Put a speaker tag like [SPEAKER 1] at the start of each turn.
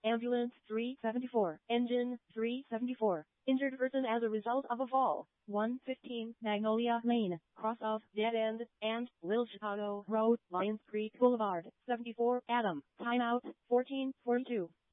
[SPEAKER 1] Ambulance 374. Engine 374. Injured person as a result of a fall. 115 Magnolia Lane, cross of Dead End, and Little Chicago Road, Lions Creek Boulevard. 74 Adam. Timeout 14:42.